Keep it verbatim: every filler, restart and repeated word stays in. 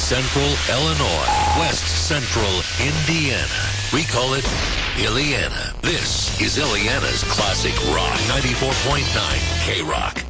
Central Illinois, West Central Indiana. We call it Illiana. This is Illiana's Classic Rock, ninety-four point nine K-Rock.